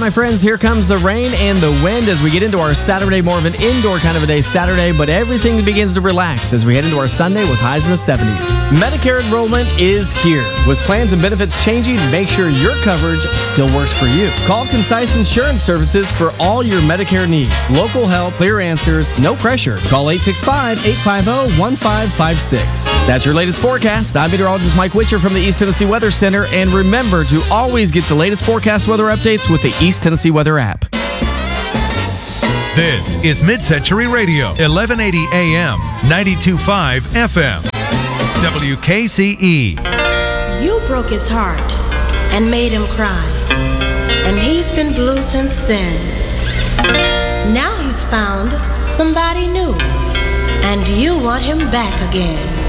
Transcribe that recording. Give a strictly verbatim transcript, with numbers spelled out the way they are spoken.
my friends, here comes the rain and the wind as we get into our Saturday, more of an indoor kind of a day Saturday, but everything begins to relax as we head into our Sunday with highs in the seventies. Medicare enrollment is here. With plans and benefits changing, make sure your coverage still works for you. Call Concise Insurance Services for all your Medicare needs. Local help, clear answers, no pressure. Call eight six five, eight five zero, one five five six. That's your latest forecast. I'm meteorologist Mike Witcher from the East Tennessee Weather Center, and remember to always get the latest forecast weather updates with the East Tennessee Weather app. This is Mid-Century Radio, eleven eighty A M, ninety-two point five F M, W K C E. You broke his heart and made him cry, and he's been blue since then. Now he's found somebody new, and you want him back again.